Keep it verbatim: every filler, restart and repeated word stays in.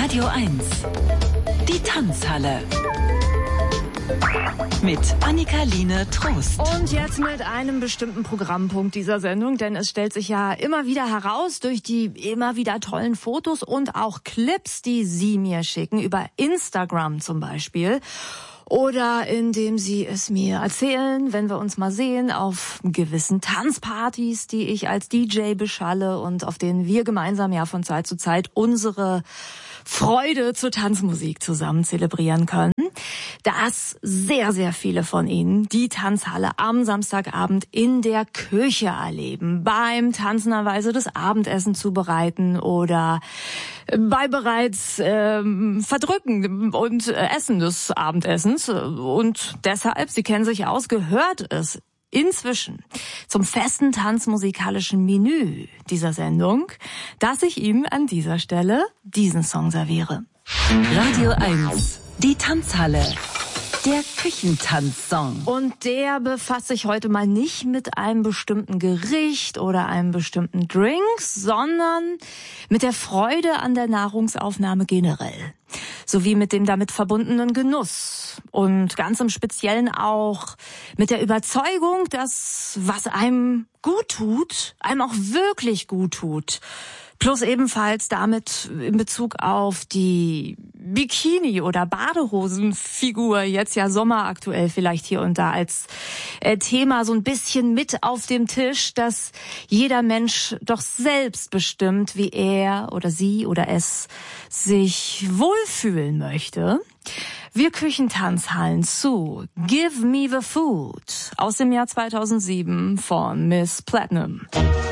Radio eins. Die Tanzhalle. Mit Annika-Line Trost. Und jetzt mit einem bestimmten Programmpunkt dieser Sendung, denn es stellt sich ja immer wieder heraus durch die immer wieder tollen Fotos und auch Clips, die Sie mir schicken, über Instagram zum Beispiel. Oder indem Sie es mir erzählen, wenn wir uns mal sehen, auf gewissen Tanzpartys, die ich als D J beschalle und auf denen wir gemeinsam ja von Zeit zu Zeit unsere Freude zur Tanzmusik zusammen zelebrieren können, dass sehr, sehr viele von Ihnen die Tanzhalle am Samstagabend in der Küche erleben, beim tanzenderweise das Abendessen zubereiten oder bei bereits ähm, Verdrücken und Essen des Abendessens. Und deshalb, Sie kennen sich aus, gehört es inzwischen zum festen tanzmusikalischen Menü dieser Sendung, dass ich Ihnen an dieser Stelle diesen Song serviere. Radio eins, die Tanzhalle. Der Küchentanzsong. Und der befasst sich heute mal nicht mit einem bestimmten Gericht oder einem bestimmten Drink, sondern mit der Freude an der Nahrungsaufnahme generell. Sowie mit dem damit verbundenen Genuss. Und ganz im Speziellen auch mit der Überzeugung, dass was einem gut tut, einem auch wirklich gut tut. Plus ebenfalls damit in Bezug auf die Bikini- oder Badehosenfigur, jetzt ja sommeraktuell vielleicht hier und da als äh, Thema so ein bisschen mit auf dem Tisch, dass jeder Mensch doch selbst bestimmt, wie er oder sie oder es sich wohlfühlen möchte. Wir Küchentanzhallen zu Give Me the Food aus dem Jahr zweitausendsieben von Miss Platinum.